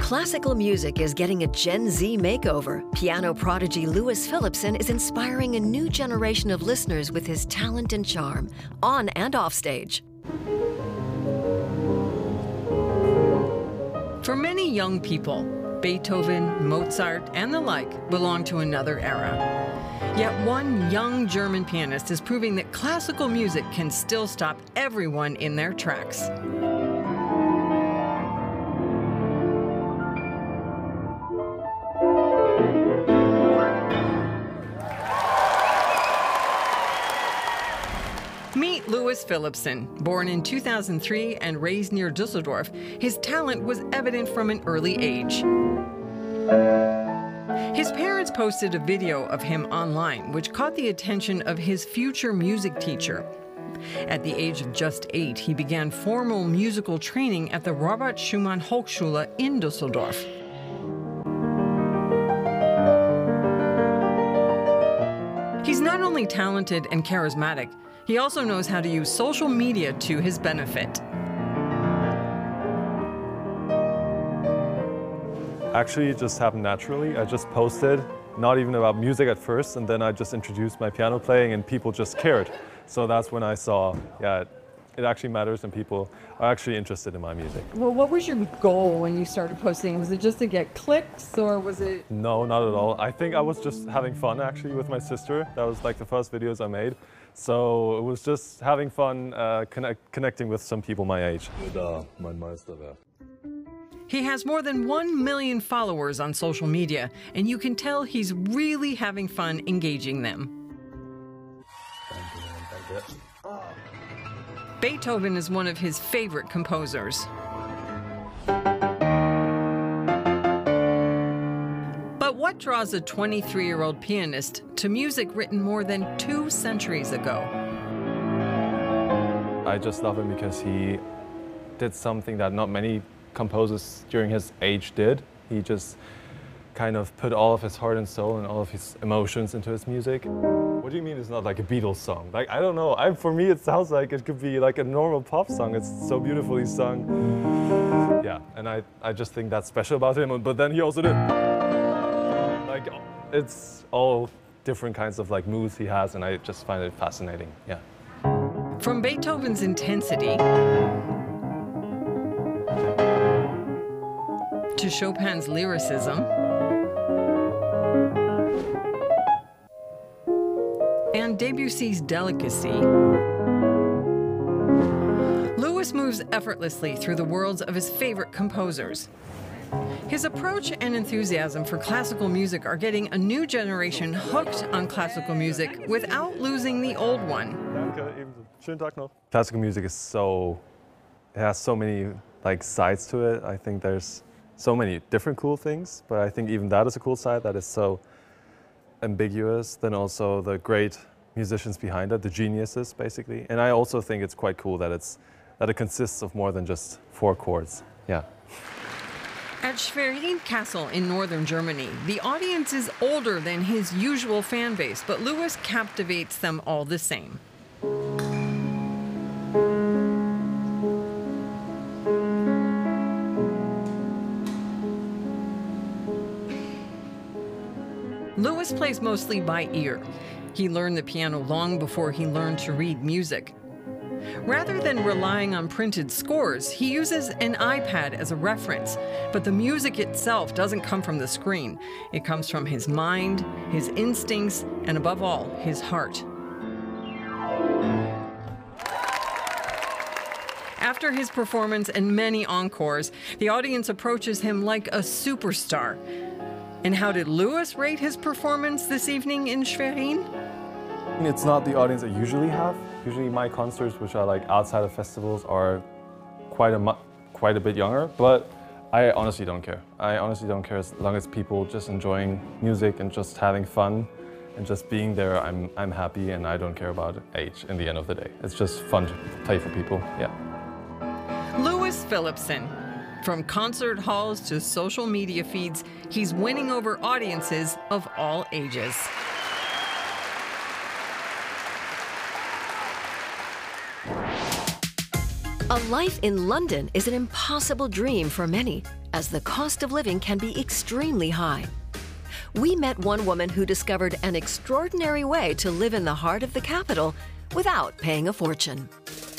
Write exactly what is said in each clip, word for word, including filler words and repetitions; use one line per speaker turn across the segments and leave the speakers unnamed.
Classical music is getting a Gen Z makeover. Piano prodigy Louis Phillipson is inspiring a new generation of listeners with his talent and charm, on and off stage.
For many young people, Beethoven, Mozart, and the like belong to another era. Yet one young German pianist is proving that classical music can still stop everyone in their tracks. Meet Louis Phillipson. Born in two thousand three and raised near Dusseldorf, his talent was evident from an early age. His parents posted a video of him online, which caught the attention of his future music teacher. At the age of just eight, he began formal musical training at the Robert Schumann Hochschule in Dusseldorf. He's not only talented and charismatic, he also knows how to use social media to his benefit.
Actually, it just happened naturally. I just posted, not even about music at first, and then I just introduced my piano playing and people just cared. So that's when I saw, yeah, it, it actually matters and people are actually interested in my music.
Well, what was your goal when you started posting? Was it just to get clicks, or was it?
No, not at all. I think I was just having fun actually with my sister. That was like the first videos I made. So it was just having fun uh, connect, connecting with some people my age.
He has more than one million followers on social media, and you can tell he's really having fun engaging them. Beethoven is one of his favorite composers. But what draws a twenty-three-year-old pianist to music written more than two centuries ago?
I just love him because he did something that not many composers during his age did. He just kind of put all of his heart and soul and all of his emotions into his music. What do you mean it's not like a Beatles song? Like, I don't know. I, for me, it sounds like it could be like a normal pop song. It's so beautifully sung. Yeah, and I, I just think that's special about him. But then he also did. Like, it's all different kinds of like moods he has, and I just find it fascinating. Yeah.
From Beethoven's intensity to Chopin's lyricism and Debussy's delicacy, Louis moves effortlessly through the worlds of his favorite composers. His approach and enthusiasm for classical music are getting a new generation hooked on classical music without losing the old one.
Schönen Tag noch. Classical music is so, it has so many like sides to it. I think there's so many different cool things, but I think even that is a cool side that is so ambiguous. Then also the great musicians behind it, the geniuses basically. And I also think it's quite cool that it's that it consists of more than just four chords. Yeah.
At Schwerin Castle in northern Germany, the audience is older than his usual fan base, but Louis captivates them all the same. Louis plays mostly by ear. He learned the piano long before he learned to read music. Rather than relying on printed scores, he uses an iPad as a reference, but the music itself doesn't come from the screen. It comes from his mind, his instincts, and above all, his heart. After his performance and many encores, the audience approaches him like a superstar. And how did Louis rate his performance this evening in Schwerin?
It's not the audience I usually have. Usually my concerts, which are like outside of festivals, are quite a, quite a bit younger, but I honestly don't care. I honestly don't care as long as people just enjoying music and just having fun and just being there, I'm, I'm happy and I don't care about age in the end of the day. It's just fun to play for people, yeah.
Louis Phillipson. From concert halls to social media feeds, he's winning over audiences of all ages.
A life in London is an impossible dream for many, as the cost of living can be extremely high. We met one woman who discovered an extraordinary way to live in the heart of the capital without paying a fortune.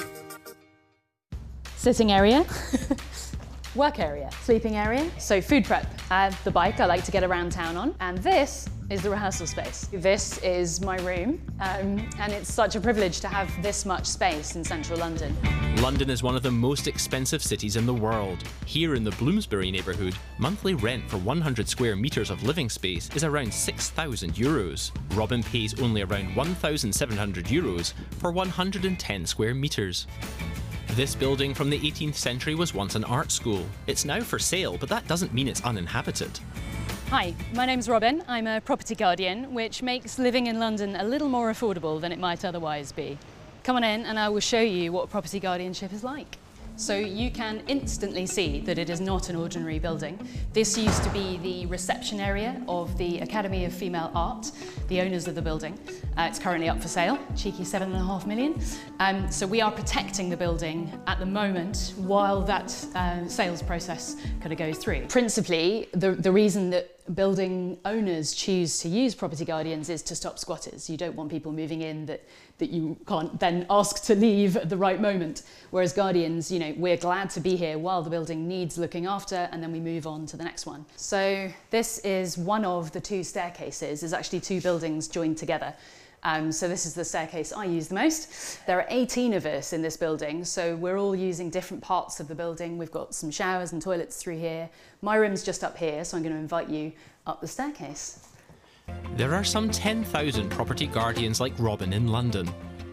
Sitting area, work area, sleeping area, so food prep. I have the bike I like to get around town on, and this is the rehearsal space. This is my room, um, and it's such a privilege to have this much space in central London.
London is one of the most expensive cities in the world. Here in the Bloomsbury neighbourhood, monthly rent for one hundred square metres of living space is around six thousand euros. Robin pays only around one thousand seven hundred euros for one hundred ten square metres. This building from the eighteenth century was once an art school. It's now for sale, but that doesn't mean it's uninhabited.
Hi, my name's Robin. I'm a property guardian, which makes living in London a little more affordable than it might otherwise be. Come on in and I will show you what property guardianship is like. So you can instantly see that it is not an ordinary building. This used to be the reception area of the Academy of Female Art, the owners of the building. Uh, it's currently up for sale, cheeky seven and a half million. Um, so we are protecting the building at the moment while that uh, sales process kind of goes through. Principally, the, the reason that building owners choose to use property guardians is to stop squatters. You don't want people moving in that, that you can't then ask to leave at the right moment. Whereas guardians, you know, we're glad to be here while the building needs looking after, and then we move on to the next one. So this is one of the two staircases. There's actually two buildings joined together. Um, so this is the staircase I use the most. There are eighteen of us in this building, so we're all using different parts of the building. We've got some showers and toilets through here. My room's just up here, so I'm going to invite you up the staircase.
There are some ten thousand property guardians like Robin in London.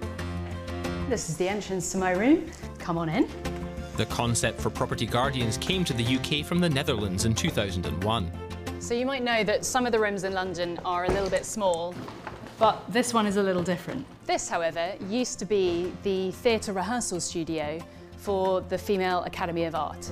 This is the entrance to my room. Come on in.
The concept for property guardians came to the U K from the Netherlands in two thousand one.
So you might know that some of the rooms in London are a little bit small, but this one is a little different. This, however, used to be the theatre rehearsal studio for the Female Academy of Art.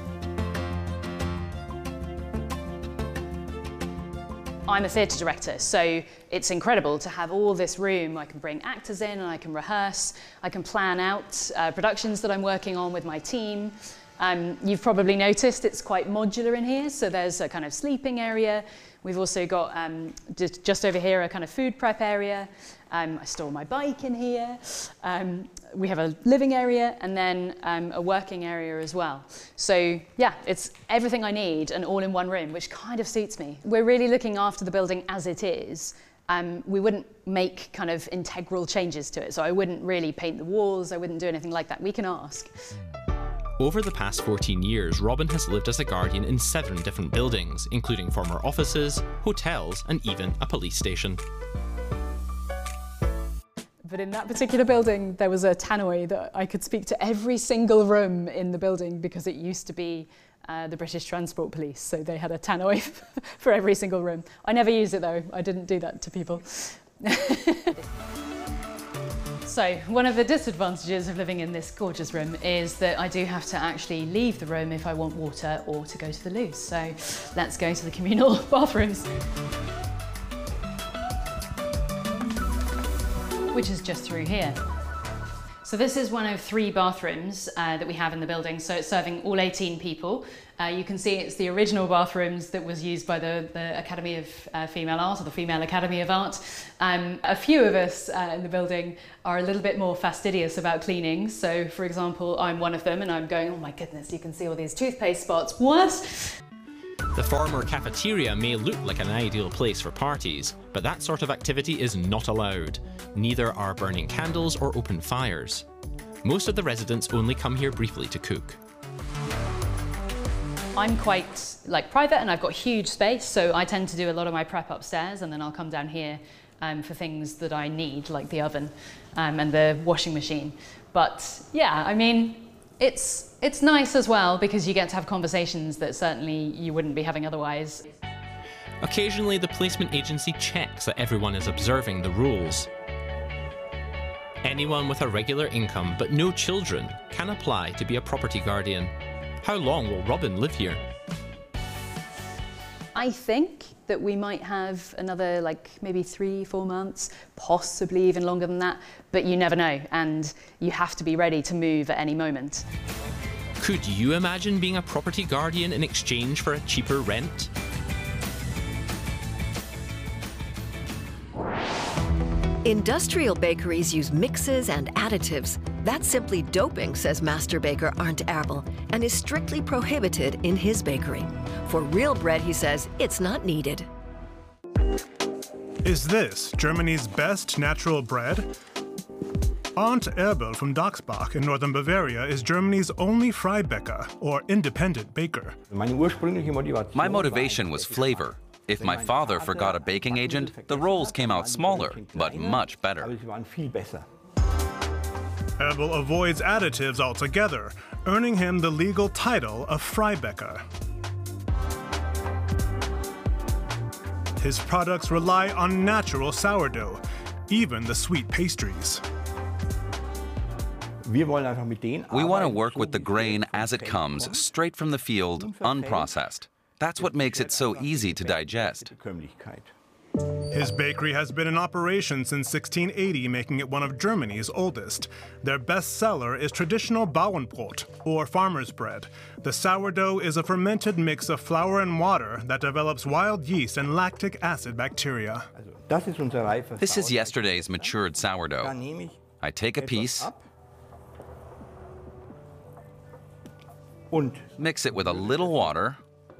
I'm a theatre director, so it's incredible to have all this room. I can bring actors in and I can rehearse. I can plan out uh, productions that I'm working on with my team. Um, you've probably noticed it's quite modular in here, so there's a kind of sleeping area. We've also got um, just, just over here a kind of food prep area. Um, I store my bike in here. Um, we have a living area and then um, a working area as well. So yeah, it's everything I need and all in one room, which kind of suits me. We're really looking after the building as it is. Um, we wouldn't make kind of integral changes to it. So I wouldn't really paint the walls. I wouldn't do anything like that. We can ask.
Over the past fourteen years, Robin has lived as a guardian in seven different buildings, including former offices, hotels, and even a police station.
But in that particular building, there was a tannoy that I could speak to every single room in the building because it used to be uh, the British Transport Police, so they had a tannoy for every single room. I never used it though, I didn't do that to people. So, one of the disadvantages of living in this gorgeous room is that I do have to actually leave the room if I want water or to go to the loo. So, let's go to the communal bathrooms. Which is just through here. So this is one of three bathrooms uh, that we have in the building, so it's serving all eighteen people. Uh, you can see it's the original bathrooms that was used by the, the Academy of uh, Female Art, or the Female Academy of Art. Um, a few of us uh, in the building are a little bit more fastidious about cleaning. So for example, I'm one of them and I'm going, oh my goodness, you can see all these toothpaste spots, what?
The former cafeteria may look like an ideal place for parties, but that sort of activity is not allowed. Neither are burning candles or open fires. Most of the residents only come here briefly to cook.
I'm quite like private and I've got huge space, so I tend to do a lot of my prep upstairs and then I'll come down here um, for things that I need, like the oven um, and the washing machine. But yeah, I mean, it's, it's nice as well because you get to have conversations that certainly you wouldn't be having otherwise.
Occasionally, the placement agency checks that everyone is observing the rules. Anyone with a regular income but no children can apply to be a property guardian. How long will Robin live here?
I think that we might have another like maybe three, four months, possibly even longer than that, but you never know, and you have to be ready to move at any moment.
Could you imagine being a property guardian in exchange for a cheaper rent?
Industrial bakeries use mixes and additives. That's simply doping, says master baker Arndt Erbel, and is strictly prohibited in his bakery. For real bread, he says, it's not needed.
Is this Germany's best natural bread? Arndt Erbel from Dachsbach in northern Bavaria is Germany's only Freibäcker, or independent baker.
My motivation was flavor. If my father forgot a baking agent, the rolls came out smaller, but much better.
Erbel avoids additives altogether, earning him the legal title of Freibäcker. His products rely on natural sourdough, even the sweet pastries.
We want to work with the grain as it comes, straight from the field, unprocessed. That's what makes it so easy to digest.
His bakery has been in operation since sixteen eighty, making it one of Germany's oldest. Their best seller is traditional Bauernbrot, or farmer's bread. The sourdough is a fermented mix of flour and water that develops wild yeast and lactic acid bacteria.
This is yesterday's matured sourdough. I take a piece, mix it with a little water,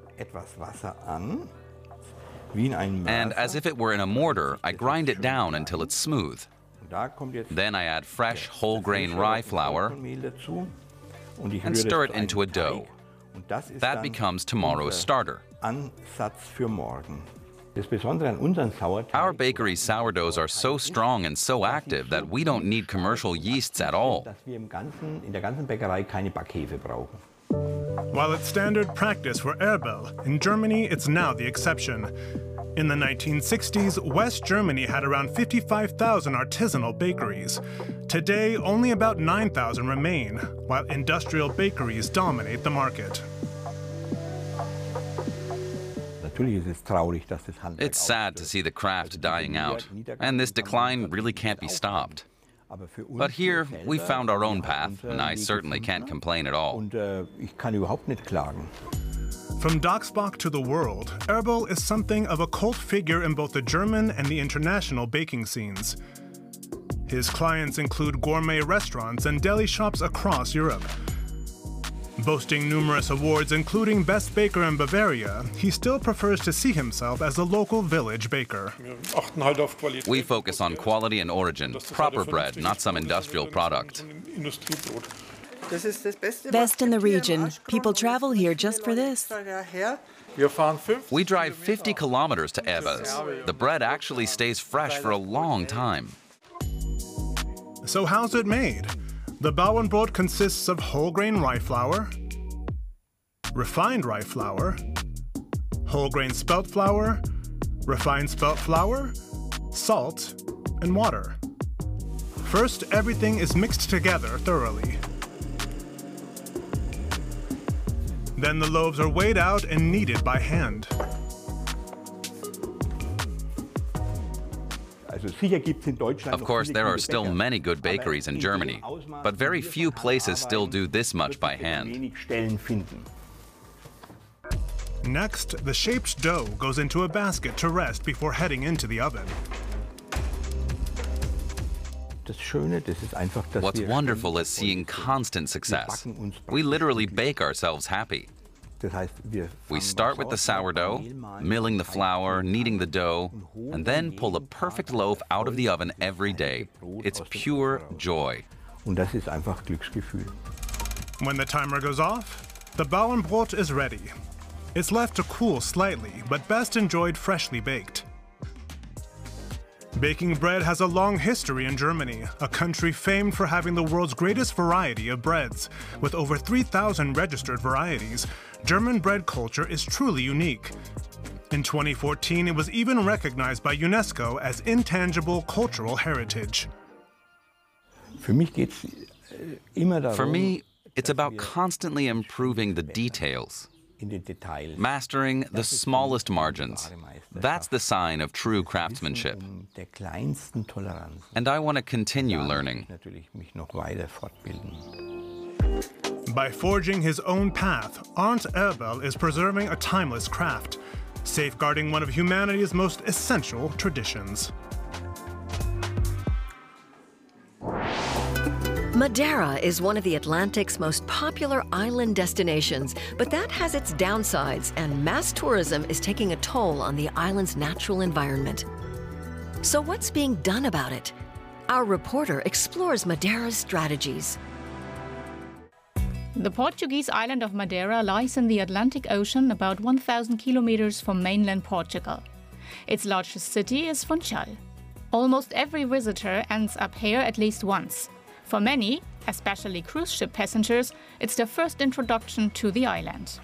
and as if it were in a mortar, I grind it down until it's smooth. Then I add fresh whole grain rye flour and stir it into a dough. That becomes tomorrow's starter. Our bakery's sourdoughs are so strong and so active that we don't need commercial yeasts at all.
While it's standard practice for Erbel, in Germany it's now the exception. In the nineteen sixties, West Germany had around fifty-five thousand artisanal bakeries. Today, only about nine thousand remain, while industrial bakeries dominate the market.
It's sad to see the craft dying out, and this decline really can't be stopped. But here, we found our own path, and I certainly can't complain at all.
From Dachsbach to the world, Erbel is something of a cult figure in both the German and the international baking scenes. His clients include gourmet restaurants and deli shops across Europe. Boasting numerous awards, including Best Baker in Bavaria, he still prefers to see himself as a local village baker.
We focus on quality and origin, proper bread, not some industrial product.
Best in the region. People travel here just for this.
We drive fifty kilometers to Erbels. The bread actually stays fresh for a long time.
So how's it made? The Bauernbrot consists of whole grain rye flour, refined rye flour, whole grain spelt flour, refined spelt flour, salt, and water. First, everything is mixed together thoroughly. Then the loaves are weighed out and kneaded by hand.
Of course, there are still many good bakeries in Germany, but very few places still do this much by hand.
Next, the shaped dough goes into a basket to rest before heading into the oven.
What's wonderful is seeing constant success. We literally bake ourselves happy. We start with the sourdough, milling the flour, kneading the dough, and then pull a perfect loaf out of the oven every day. It's pure joy.
When the timer goes off, the Bauernbrot is ready. It's left to cool slightly, but best enjoyed freshly baked. Baking bread has a long history in Germany, a country famed for having the world's greatest variety of breads. With over three thousand registered varieties, German bread culture is truly unique. In twenty fourteen, it was even recognized by UNESCO as intangible cultural heritage.
For me, it's about constantly improving the details. Mastering the smallest margins. That's the sign of true craftsmanship. And I want to continue learning.
By forging his own path, Arndt Erbel is preserving a timeless craft, safeguarding one of humanity's most essential traditions.
Madeira is one of the Atlantic's most popular island destinations, but that has its downsides, and mass tourism is taking a toll on the island's natural environment. So what's being done about it? Our reporter explores Madeira's strategies.
The Portuguese island of Madeira lies in the Atlantic Ocean about one thousand kilometers from mainland Portugal. Its largest city is Funchal. Almost every visitor ends up here at least once. For many, especially cruise ship passengers, it's their first introduction to the island.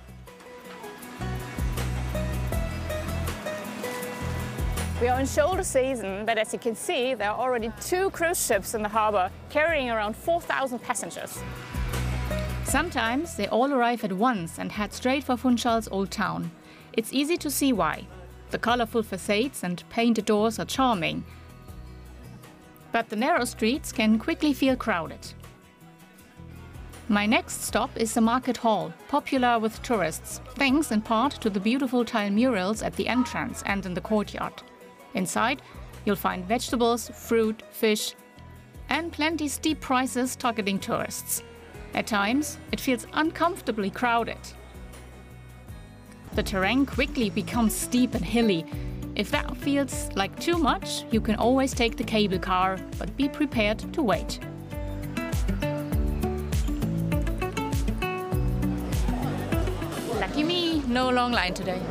We are in shoulder season, but as you can see, there are already two cruise ships in the harbor carrying around four thousand passengers.
Sometimes they all arrive at once and head straight for Funchal's old town. It's easy to see why. The colorful facades and painted doors are charming. But the narrow streets can quickly feel crowded. My next stop is the market hall, popular with tourists, thanks in part to the beautiful tile murals at the entrance and in the courtyard. Inside, you'll find vegetables, fruit, fish, and plenty steep prices targeting tourists. At times, it feels uncomfortably crowded. The terrain quickly becomes steep and hilly. If that feels like too much, you can always take the cable car, but be prepared to wait. Lucky me, no long line today.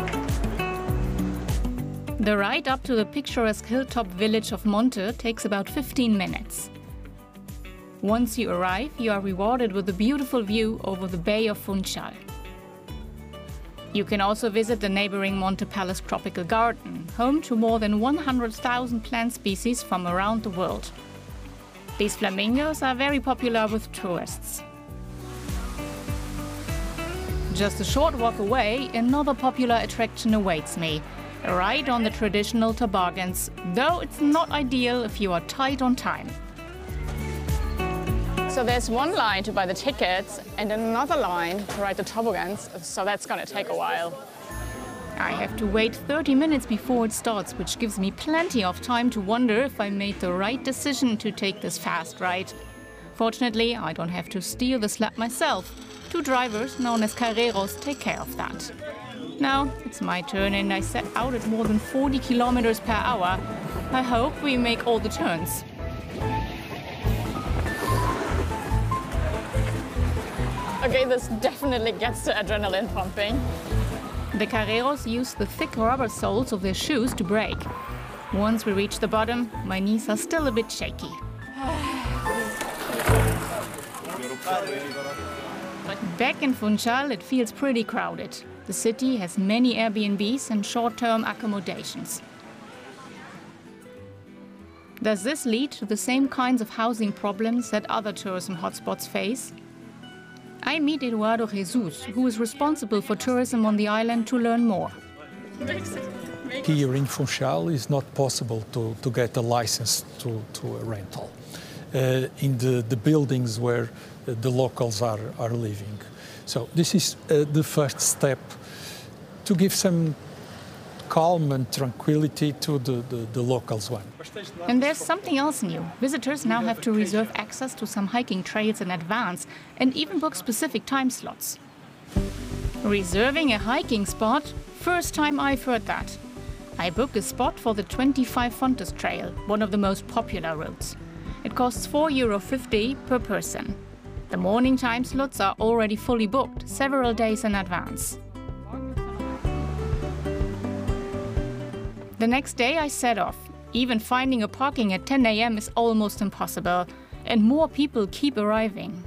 The ride up to the picturesque hilltop village of Monte takes about fifteen minutes. Once you arrive, you are rewarded with a beautiful view over the Bay of Funchal. You can also visit the neighboring Monte Palace Tropical Garden, home to more than one hundred thousand plant species from around the world. These flamingos are very popular with tourists. Just a short walk away, another popular attraction awaits me. A ride on the traditional toboggans, though it's not ideal if you are tight on time.
So there's one line to buy the tickets and another line to ride the toboggans, so that's going to take a while.
I have to wait thirty minutes before it starts, which gives me plenty of time to wonder if I made the right decision to take this fast ride. Fortunately, I don't have to steer the sled myself. Two drivers, known as carreros, take care of that. Now it's my turn and I set out at more than forty kilometers per hour. I hope we make all the turns.
Okay, this definitely gets the adrenaline pumping.
The carreros use the thick rubber soles of their shoes to brake. Once we reach the bottom, my knees are still a bit shaky. Back in Funchal, it feels pretty crowded. The city has many Airbnbs and short-term accommodations. Does this lead to the same kinds of housing problems that other tourism hotspots face? I meet Eduardo Jesus, who is responsible for tourism on the island, to learn more.
Here in Funchal, it's not possible to, to get a license to, to a rental uh, in the, the buildings where uh, the locals are, are living. So this is uh, the first step to give some calm and tranquility to the, the, the locals one.
And there's something else new. Visitors now have to reserve access to some hiking trails in advance and even book specific time slots. Reserving a hiking spot? First time I've heard that. I booked a spot for the twenty-five Fontes Trail, one of the most popular routes. It costs four euro fifty per person. The morning time slots are already fully booked, several days in advance. The next day I set off. Even finding a parking at ten a m is almost impossible, and more people keep arriving.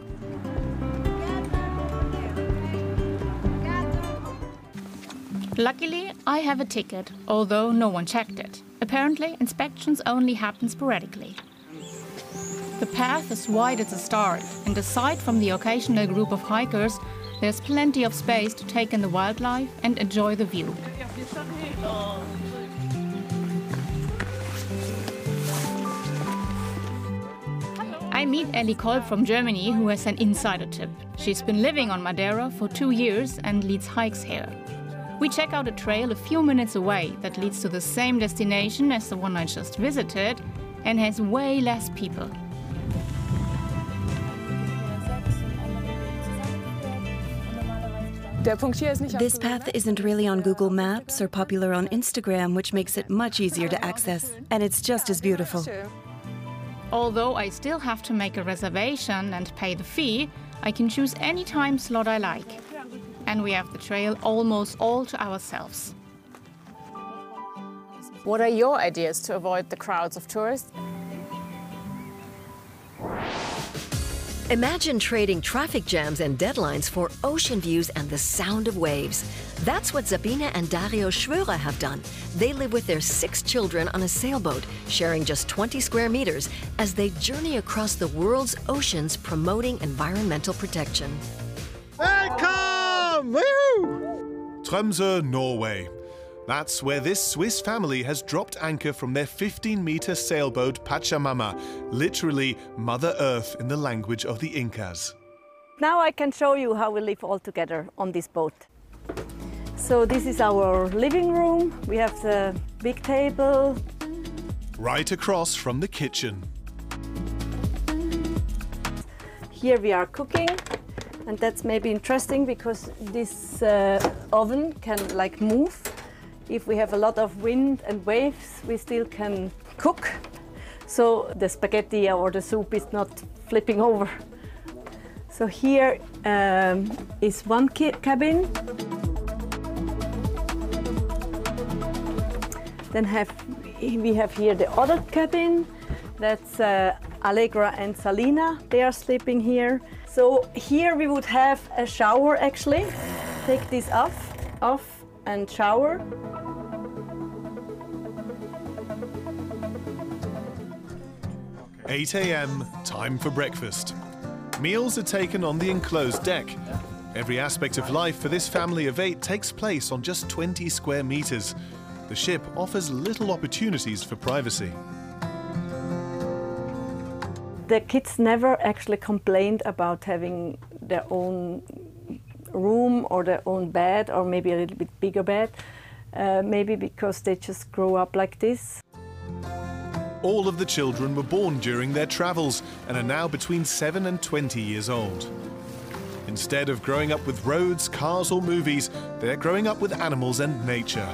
Luckily, I have a ticket, although no one checked it. Apparently, inspections only happen sporadically. The path is wide as a start, and aside from the occasional group of hikers, There's plenty of space to take in the wildlife and enjoy the view. I meet Ellie Kolb from Germany, who has an insider tip. She's been living on Madeira for two years and leads hikes here. We check out a trail a few minutes away that leads to the same destination as the one I just visited and has way less people.
This path isn't really on Google Maps or popular on Instagram, which makes it much easier to access. And it's just as beautiful.
Although I still have to make a reservation and pay the fee, I can choose any time slot I like. And we have the trail almost all to ourselves.
What are your ideas to avoid the crowds of tourists?
Imagine trading traffic jams and deadlines for ocean views and the sound of waves. That's what Sabine and Dario Schwörer have done. They live with their six children on a sailboat, sharing just twenty square meters as they journey across the world's oceans promoting environmental protection.
Welcome! Woo! Tromsø, Norway. That's where this Swiss family has dropped anchor from their fifteen meter sailboat Pachamama, literally Mother Earth in the language of the Incas.
Now I can show you how we live all together on this boat. So this is our living room. We have the big table.
Right across from the kitchen.
Here we are cooking. And that's maybe interesting because this uh, oven can like move. If we have a lot of wind and waves, we still can cook. So the spaghetti or the soup is not flipping over. So here um, is one cabin. Then have, we have here the other cabin. That's uh, Allegra and Salina. They are sleeping here. So here we would have a shower actually. Take this off, off and shower.
eight a m, time for breakfast. Meals are taken on the enclosed deck. Every aspect of life for this family of eight takes place on just twenty square meters. The ship offers little opportunities for privacy.
The kids never actually complained about having their own room or their own bed or maybe a little bit bigger bed, uh, maybe because they just grow up like this.
All of the children were born during their travels and are now between seven and twenty years old. Instead of growing up with roads, cars or movies, they're growing up with animals and nature.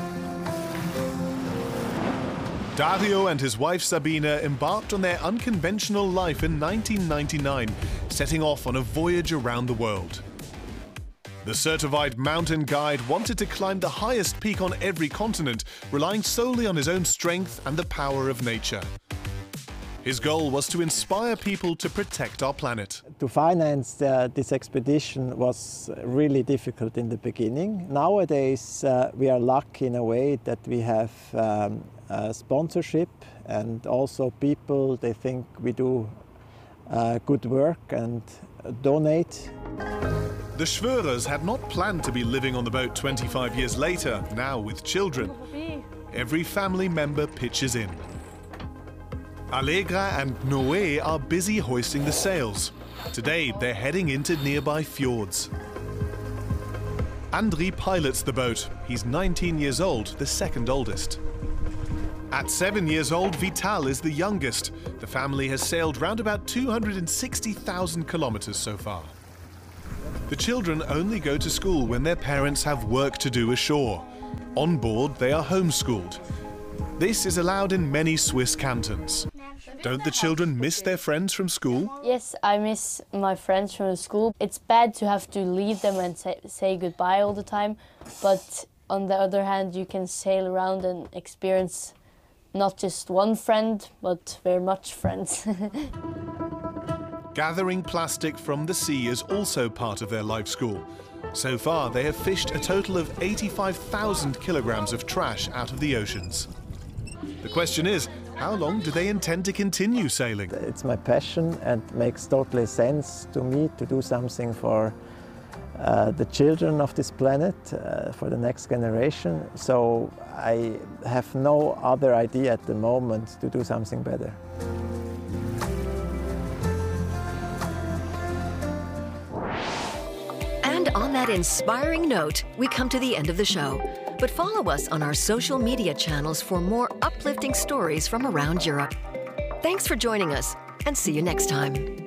Dario and his wife Sabine embarked on their unconventional life in nineteen ninety-nine, setting off on a voyage around the world. The certified mountain guide wanted to climb the highest peak on every continent, relying solely on his own strength and the power of nature. His goal was to inspire people to protect our planet.
To finance uh, this expedition was really difficult in the beginning. Nowadays uh, we are lucky in a way that we have um, a sponsorship and also people, they think we do uh, good work and donate.
The Schwörers had not planned to be living on the boat twenty-five years later, now with children. Every family member pitches in. Allegra and Noé are busy hoisting the sails. Today they're heading into nearby fjords. Andri pilots the boat. He's nineteen years old, the second oldest. At seven years old, Vital is the youngest. The family has sailed round about two hundred sixty thousand kilometers so far. The children only go to school when their parents have work to do ashore. On board, they are homeschooled. This is allowed in many Swiss cantons. Don't the children miss their friends from school?
Yes, I miss my friends from school. It's bad to have to leave them and say, say goodbye all the time, but on the other hand, you can sail around and experience not just one friend, but very much friends.
Gathering plastic from the sea is also part of their life school. So far, they have fished a total of eighty-five thousand kilograms of trash out of the oceans. The question is, how long do they intend to continue sailing?
It's my passion and makes totally sense to me to do something for uh, the children of this planet, uh, for the next generation. So I have no other idea at the moment to do something better.
And on that inspiring note, we come to the end of the show. But follow us on our social media channels for more uplifting stories from around Europe. Thanks for joining us, and see you next time.